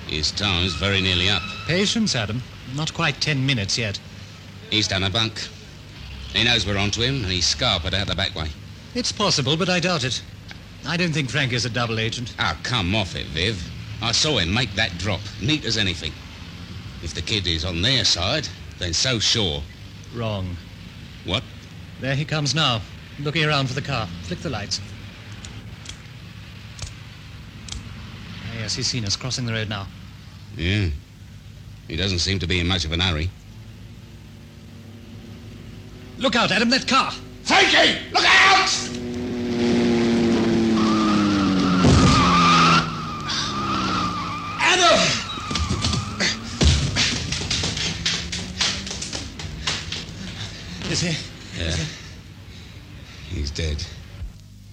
His time's very nearly up. Patience, Adam. Not quite 10 minutes yet. He's done a bunk. He knows we're onto him, and he's scarpered out the back way. It's possible, but I doubt it. I don't think Frank is a double agent. Oh, come off it, Viv. I saw him make that drop, neat as anything. If the kid is on their side, then so sure. Wrong. What? There he comes now, looking around for the car. Flick the lights. Ah, yes, he's seen us crossing the road now. Yeah. He doesn't seem to be in much of an hurry. Look out, Adam, that car! Frankie! Look out!